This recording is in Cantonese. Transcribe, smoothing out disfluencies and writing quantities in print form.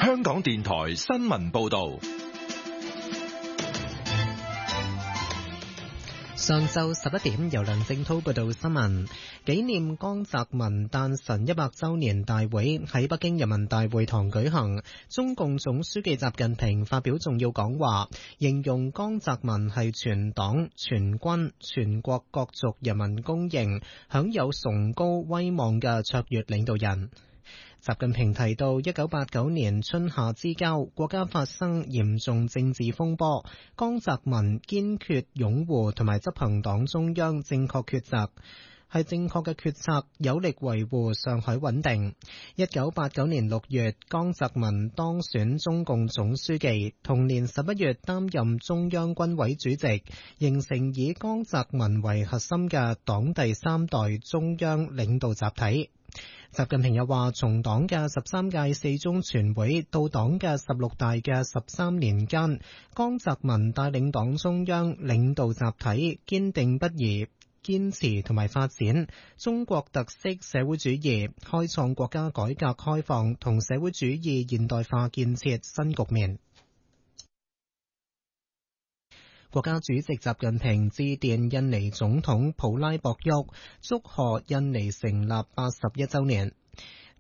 香港電台新聞報道。 上晝11點，由梁正濤報道新聞。紀念江澤民誕辰100週年大會喺北京人民大會堂舉行，中共總書記習近平發表重要講話，形容江澤民係全黨、全軍、全國各族人民公認享有崇高威望嘅卓越領導人。習近平提到，1989年春夏之交，國家發生嚴重政治風波，江澤民堅決擁護同埋執行黨中央正確決策，係正確嘅決策，有力維護上海穩定。1989年6月，江澤民當選中共總書記，同年11月擔任中央軍委主席，形成以江澤民為核心嘅黨第三代中央領導集體。習近平又話，從黨嘅13屆四中全會到黨嘅16大嘅13年間，江澤民帶領黨中央領導集體堅定不移堅持同埋發展中國特色社會主義，開創國家改革開放同社會主義現代化建設新局面。國家主席習近平致電印尼總統普拉博沃，祝賀印尼成立81週年。